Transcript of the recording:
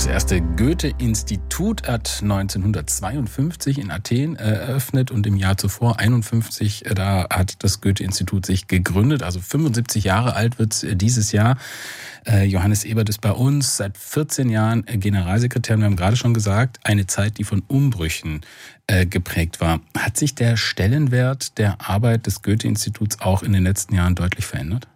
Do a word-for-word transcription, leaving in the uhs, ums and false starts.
Das erste Goethe-Institut hat neunzehnhundertzweiundfünfzig in Athen eröffnet und im Jahr zuvor, einundfünfzig, da hat das Goethe-Institut sich gegründet. Also fünfundsiebzig Jahre alt wird es dieses Jahr. Johannes Ebert ist bei uns seit vierzehn Jahren Generalsekretär. Wir haben gerade schon gesagt, eine Zeit, die von Umbrüchen geprägt war. Hat sich der Stellenwert der Arbeit des Goethe-Instituts auch in den letzten Jahren deutlich verändert?